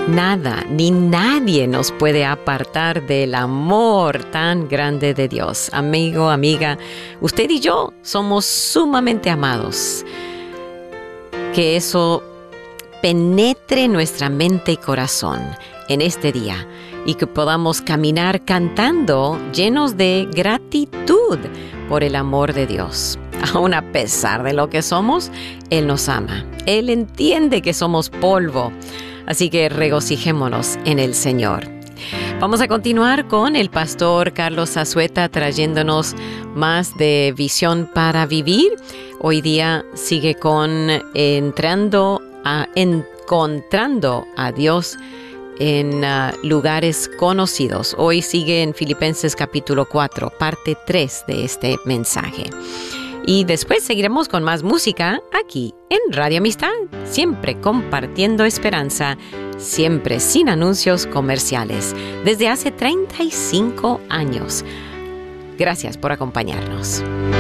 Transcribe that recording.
Nada ni nadie nos puede apartar del amor tan grande de Dios. Amigo, amiga, usted y yo somos sumamente amados. Que eso penetre nuestra mente y corazón en este día y que podamos caminar cantando llenos de gratitud por el amor de Dios. Aún a pesar de lo que somos, Él nos ama. Él entiende que somos polvo. Así que regocijémonos en el Señor. Vamos a continuar con el pastor Carlos Azueta trayéndonos más de Visión para Vivir. Hoy día sigue con encontrando a Dios en lugares conocidos. Hoy sigue en Filipenses capítulo 4, parte 3 de este mensaje. Y después seguiremos con más música aquí en Radio Amistad, siempre compartiendo esperanza, siempre sin anuncios comerciales, desde hace 35 años. Gracias por acompañarnos.